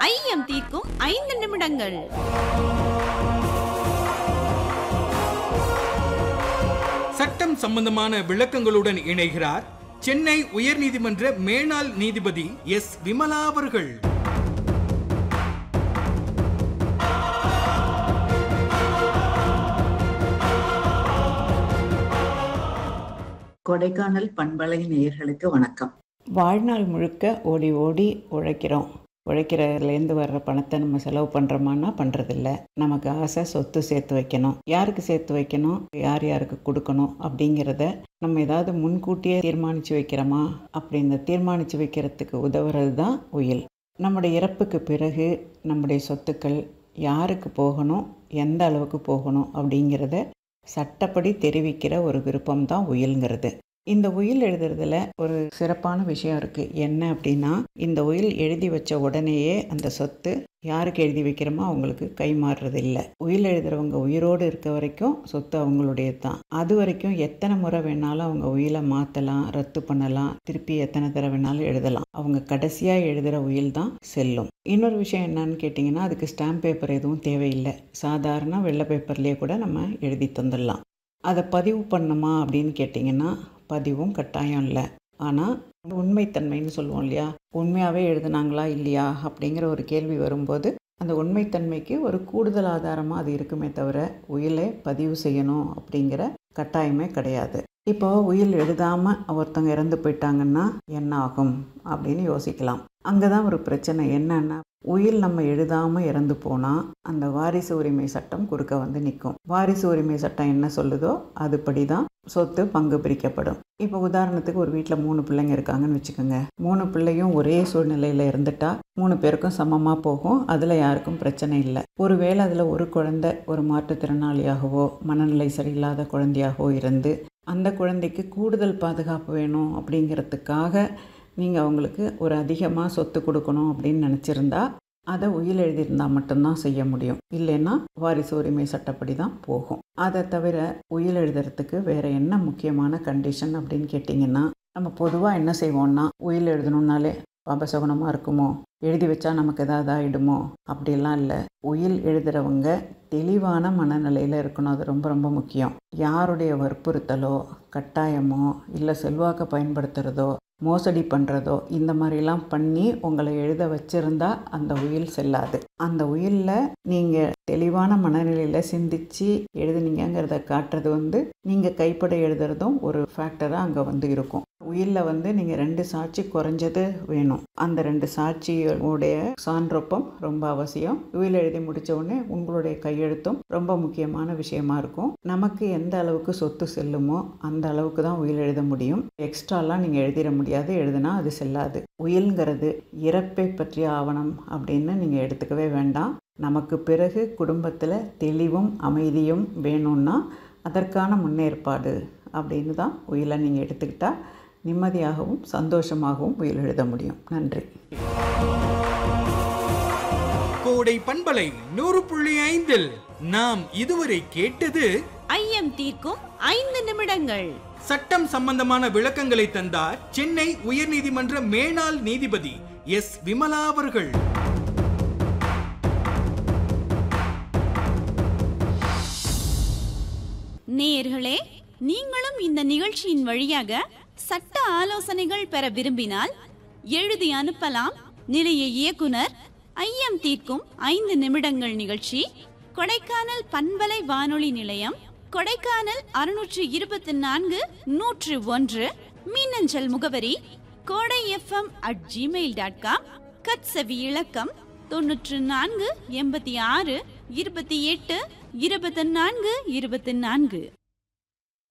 ஐயம் தீர்க்கும் 5 நிமிடங்கள். சட்டம் சம்பந்தமான விளக்கங்களுடன் இணைகிறார் சென்னை உயர்நீதிமன்ற மேனாள் நீதிபதி எஸ். விமலா அவர்கள். கொடைக்கானல் பண்பலை நேயர்களுக்கு வணக்கம். வாழ்நாள் முழுக்க ஓடி ஓடி உழைக்கிறோம். உழைக்கிறதுலேருந்து வர்ற பணத்தை நம்ம செலவு பண்ணுறோமான்னா பண்ணுறதில்ல. நமக்கு ஆசை சொத்து சேர்த்து வைக்கணும். யாருக்கு சேர்த்து வைக்கணும், யார் யாருக்கு கொடுக்கணும் அப்படிங்கிறத நம்ம ஏதாவது முன்கூட்டியே தீர்மானித்து வைக்கிறோமா? அப்படி இந்த தீர்மானித்து வைக்கிறதுக்கு உதவுறது தான் உயில். நம்முடைய இறப்புக்கு பிறகு நம்முடைய சொத்துக்கள் யாருக்கு போகணும், எந்த அளவுக்கு போகணும் அப்படிங்கிறத சட்டப்படி தெரிவிக்கிற ஒரு விருப்பம் தான் உயில்ங்கிறது. இந்த உயில் எழுதுறதுல ஒரு சிறப்பான விஷயம் இருக்குது. என்ன அப்படின்னா, இந்த உயில் எழுதி வச்ச உடனேயே அந்த சொத்து யாருக்கு எழுதி வைக்கிறோமோ அவங்களுக்கு கை மாறுறது இல்லை. உயில் எழுதுறவங்க உயிரோடு இருக்க வரைக்கும் சொத்து அவங்களுடையது தான். அது வரைக்கும் எத்தனை முறை வேணாலும் அவங்க உயிலை மாற்றலாம், ரத்து பண்ணலாம், திருப்பி எத்தனை தடவை வேணாலும் எழுதலாம். அவங்க கடைசியாக எழுதுகிற உயில் தான் செல்லும். இன்னொரு விஷயம் என்னன்னு கேட்டிங்கன்னா, அதுக்கு ஸ்டாம்ப் பேப்பர் எதுவும் தேவையில்லை. சாதாரண வெள்ளை பேப்பர்லேயே கூட நம்ம எழுதி தந்துடலாம். அதை பதிவு பண்ணுமா அப்படின்னு கேட்டிங்கன்னா, பதிவும் கட்டாயம் இல்லை. ஆனால் உண்மைத்தன்மைன்னு சொல்லுவோம் இல்லையா, உண்மையாகவே எழுதுனாங்களா இல்லையா அப்படிங்கிற ஒரு கேள்வி வரும்போது அந்த உண்மைத்தன்மைக்கு ஒரு கூடுதல் ஆதாரமாக அது இருக்குமே தவிர உயிலை பதிவு செய்யணும் அப்படிங்கிற கட்டாயமே கிடையாது. இப்போ உயில் எழுதாமல் ஒருத்தவங்க இறந்து போயிட்டாங்கன்னா என்ன ஆகும் அப்படின்னு யோசிக்கலாம். அங்கே தான் ஒரு பிரச்சனை. என்னன்னா, உயில் நம்ம எழுதாமல் இறந்து போனால் அந்த வாரிசு உரிமை சட்டம் குறுக்க வந்து நிற்கும். வாரிசு உரிமை சட்டம் என்ன சொல்லுதோ அதுபடி தான் சொத்து பங்கு பிரிக்கப்படும். இப்போ உதாரணத்துக்கு ஒரு வீட்டில் 3 பிள்ளைங்க இருக்காங்கன்னு வச்சுக்கோங்க. 3 பிள்ளையும் ஒரே சூழ்நிலையில் இருந்துட்டா 3 பேருக்கும் சமமாக போகும். அதில் யாருக்கும் பிரச்சனை இல்லை. ஒருவேளை அதில் ஒரு குழந்தை ஒரு மாற்றுத்திறனாளியாகவோ மனநிலை சரியில்லாத குழந்தையாகவோ இருந்து அந்த குழந்தைக்கு கூடுதல் பாதுகாப்பு வேணும் அப்படிங்கிறதுக்காக நீங்கள் அவங்களுக்கு ஒரு அதிகமாக சொத்து கொடுக்கணும் அப்படின்னு நினச்சிருந்தா அதை உயில் எழுதியிருந்தால் மட்டும்தான் செய்ய முடியும். இல்லைன்னா வாரிசு உரிமை சட்டப்படி தான் போகும். அதை தவிர உயில் எழுதுறதுக்கு வேறு என்ன முக்கியமான கண்டிஷன் அப்படின்னு கேட்டிங்கன்னா, நம்ம பொதுவாக என்ன செய்வோம்னா, உயில் எழுதணுன்னாலே அபசகுணமாக இருக்குமோ, எழுதி வச்சா நமக்கு ஏதாவது ஆகிடுமோ அப்படிலாம் இல்லை. உயில் எழுதுகிறவங்க தெளிவான மனநிலையில் இருக்கணும். அது ரொம்ப ரொம்ப முக்கியம். யாருடைய வற்புறுத்தலோ கட்டாயமோ இல்லை செல்வாக்கை பயன்படுத்துகிறதோ மோசடி பண்ணுறதோ இந்த மாதிரிலாம் பண்ணி உங்களை எழுத வச்சுருந்தா அந்த உயில் செல்லாது. அந்த உயிலில் நீங்கள் தெளிவான மனநிலையில் சிந்திச்சு எழுதுனீங்கிறத காட்டுறது நீங்கள் கைப்பட எழுதுறதும் ஒரு ஃபேக்டராக அங்கே இருக்கும். உயிலில் நீங்கள் 2 சாட்சி குறைஞ்சது வேணும். அந்த 2 சாட்சியோடைய சான்றொப்பம் ரொம்ப அவசியம். உயில் எழுதி முடித்த உடனே உங்களுடைய கையெழுத்தும் ரொம்ப முக்கியமான விஷயமா இருக்கும். நமக்கு எந்த அளவுக்கு சொத்து செல்லுமோ அந்த அளவுக்கு தான் உயில் எழுத முடியும். எக்ஸ்ட்ராலாம் நீங்கள் எழுதிட முடியாது. எழுதுனா அது செல்லாது. உயில்ங்கிறது இறப்பை பற்றிய ஆவணம் அப்படின்னு நீங்கள் எடுத்துக்கவே வேண்டாம். நமக்கு பிறகு குடும்பத்தில் தெளிவும் அமைதியும் வேணும்னா அதற்கான முன்னேற்பாடு அப்படின்னு தான் உயிலை நீங்கள் எடுத்துக்கிட்டால் நிம்மதியாகவும் சந்தோஷமாகவும் உயில் எழுத முடியும். நன்றி. கோடை பண்பலை 100.5 நாம் இதுவரை கேட்டது ஐயம் தீர்க்கும் 5 நிமிடங்கள். சட்டம் சம்பந்தமான விளக்கங்களை தந்தார் சென்னை உயர்நீதிமன்ற மேனாள் நீதிபதி எஸ். விமலா அவர்கள். நேயர்களே, நீங்களும் இந்த நிகழ்ச்சியின் வழியாக சட்ட ஆலோசனைகள் பெற விரும்பினால் எழுதி அனுப்பலாம். நிலைய இயக்குனர், ஐயம் தீர்க்கும் 5 நிமிடங்கள் நிகழ்ச்சி, கொடைக்கானல் பண்பலை வானொலி நிலையம், கொடைக்கானல் 624-101, மின்னஞ்சல் முகவரி kodai.fm@gmail.com, கட்சவி இலக்கம் 94 86 28 24 24.